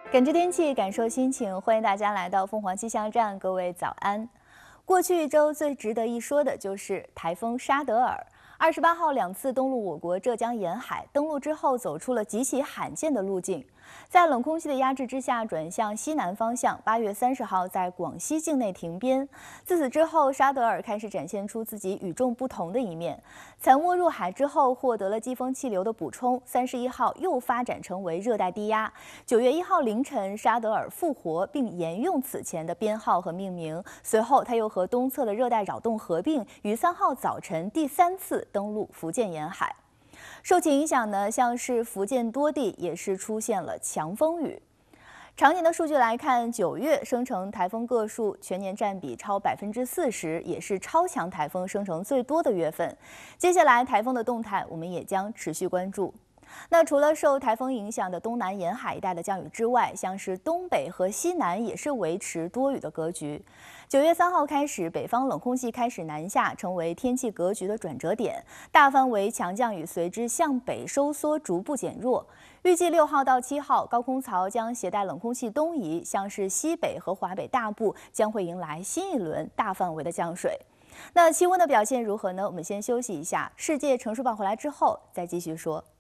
感知天气，感受心情，欢迎大家来到凤凰气象站，各位早安。过去一周最值得一说的就是台风沙德尔。28号2次登陆我国浙江沿海，登陆之后走出了极其罕见的路径，在冷空气的压制之下转向西南方向。8月30号在广西境内停边。自此之后，沙德尔开始展现出自己与众不同的一面。惨没入海之后，获得了季风气流的补充，31号又发展成为热带低压。9月1号凌晨，沙德尔复活并沿用此前的编号和命名。随后，他又和东侧的热带扰动合并，于3号早晨第3次登陆福建沿海。受其影响呢，像是福建多地也是出现了强风雨。常年的数据来看，9月生成台风个数全年占比超40%，也是超强台风生成最多的月份。接下来台风的动态，我们也将持续关注。那除了受台风影响的东南沿海一带的降雨之外，像是东北和西南也是维持多雨的格局。9月3号开始，北方冷空气开始南下，成为天气格局的转折点，大范围强降雨随之向北收缩，逐步减弱。预计6号到7号，高空槽将携带冷空气东移，像是西北和华北大部将会迎来新一轮大范围的降水。那气温的表现如何呢？我们先休息一下，世界乘数报回来之后再继续说。